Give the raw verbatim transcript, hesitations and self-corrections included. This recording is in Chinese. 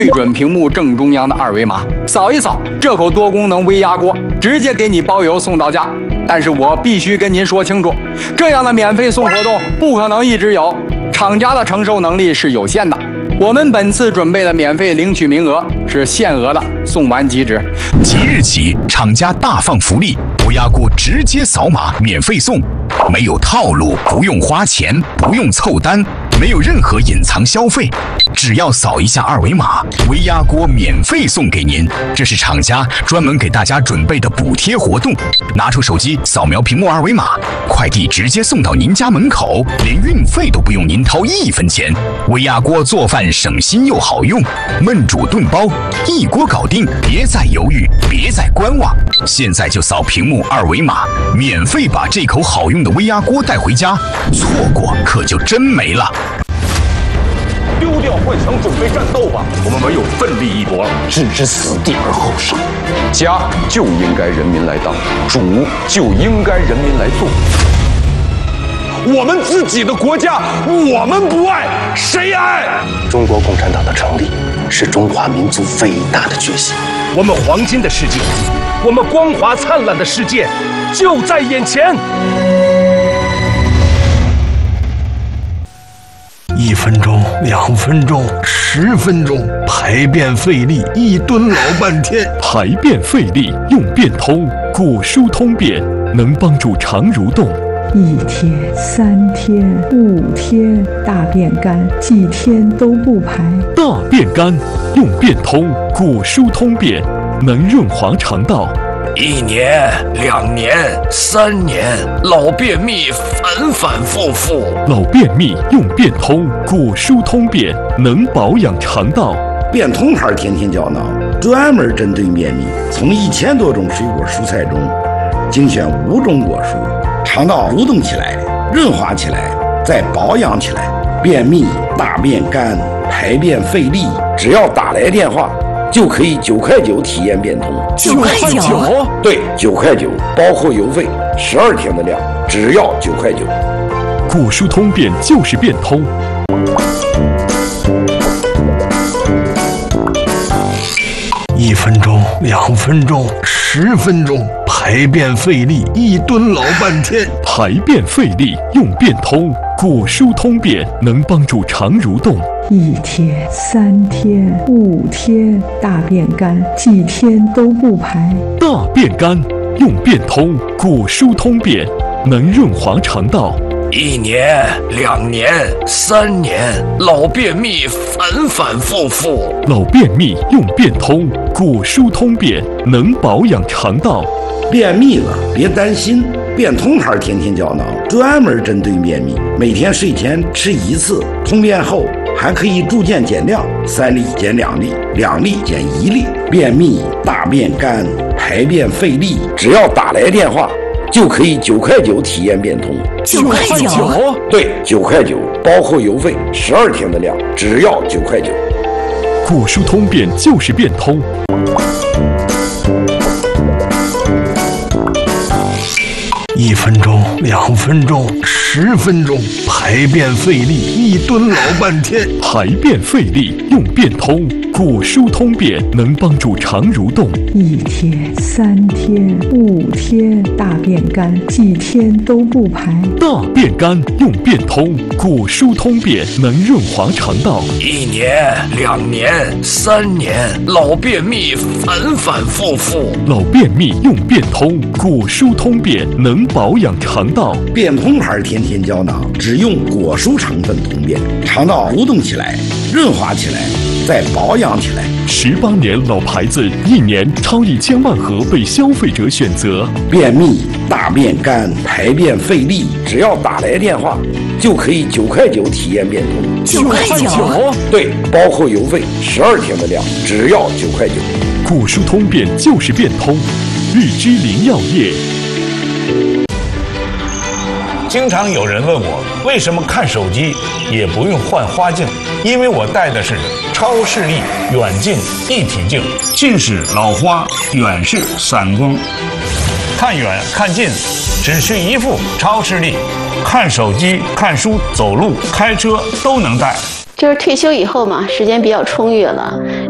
对准屏幕正中央的二维码，扫一扫，这口多功能微压锅直接给你包邮送到家。但是我必须跟您说清楚，这样的免费送活动不可能一直有，厂家的承受能力是有限的。我们本次准备的免费领取名额是限额的，送完即止。 即日起，厂家大放福利，微压锅直接扫码免费送，没有套路，不用花钱，不用凑单，没有任何隐藏消费，只要扫一下二维码，微压锅免费送给您。这是厂家专门给大家准备的补贴活动，拿出手机扫描屏幕二维码，快递直接送到您家门口，连运费都不用您掏一分钱。微压锅做饭省心又好用，焖煮炖包一锅搞定，别再犹豫，别再观望，现在就扫屏幕二维码，免费把这口好用的微压锅带回家，错过可就真没了。 丢掉幻想，准备战斗吧！我们唯有奋力一搏，置之死地而后生。家就应该人民来当，主就应该人民来做。我们自己的国家，我们不爱，谁爱？ 中国共产党的成立，是中华民族伟大的决心。 我们黄金的世界，我们光华灿烂的世界，就在眼前。 一分钟，两分钟，十分钟，排便费力，一蹲老半天。 排便费力用便通，果蔬通便能帮助肠蠕动。 一天、三天、五天，大便干，几天都不排。 大便干用便通，果蔬通便能润滑肠道。 一年、两年、三年，老便秘反反复复。 老便秘用便通，果蔬通便能保养肠道。 便通牌天天胶囊专门针对便秘，从一千多种水果蔬菜中精选五种果蔬，肠道蠕动起来，润滑起来，再保养起来。便秘、大便干、排便费力，只要打来电话，就可以九块九体验便通。 九块九？ 对，九块九，包括邮费，十二天的量，只要九块九。 果蔬通便就是便通。 一分钟，两分钟，十分钟，排便费力，一蹲老半天。 排便费力用便通，果蔬通便能帮助肠蠕动。 一天、三天、五天，大便干，几天都不排。 大便干用便通，果蔬通便能润滑肠道。 一年、两年、三年，老便秘反反复复。 老便秘用便通，果蔬通便能保养肠道。 便秘了别担心，便通牌天天胶囊专门针对便秘，每天睡前吃一次，通便后还可以逐渐减量，三粒减两粒，两粒减一粒。便秘、大便干、排便费力，只要打来电话，就可以九块九体验便通。 九块九？ 对，九块九，包括邮费，十二天的量，只要九块九。 果蔬通便就是便通。 一分钟，两分钟，十分钟，排便费力，一蹲老半天。 排便费力用便通，果蔬通便能帮助肠蠕动。 一天、三天、五天，大便干，几天都不排。 大便干用便通，果蔬通便能润滑肠道。 一年、两年、三年，老便秘反反复复。 老便秘用便通，果蔬通便能保养肠道。 便通牌天天胶囊只用果蔬成分通便，肠道蠕动起来，润滑起来，再保养起来。 十八年老牌子，一年超一千万盒被消费者选择。 便秘、大便干、排便费力，只要打来电话，就可以九块九体验便通。 九块九？ 对，包括邮费，十二天的量，只要九块九。 果蔬通便就是便通，日之林药业。 经常有人问我，为什么看手机也不用换花镜？因为我戴的是超视力远近一体镜，近视老花，远视散光，看远看近只需一副超视力，看手机、看书、走路、开车都能戴。 就是退休以后嘛，时间比较充裕了，